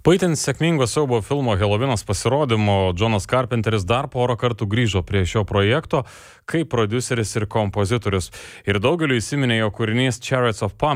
Po itin sėkmingo siaubo filmo Helovinas pasirodymo, Džonas Carpenteris dar porą kartų grįžo prie šio projekto kaip prodiuseris ir kompozitorius. Ir daugeliu įsiminė jo kūrinys Chariots of Pompeii.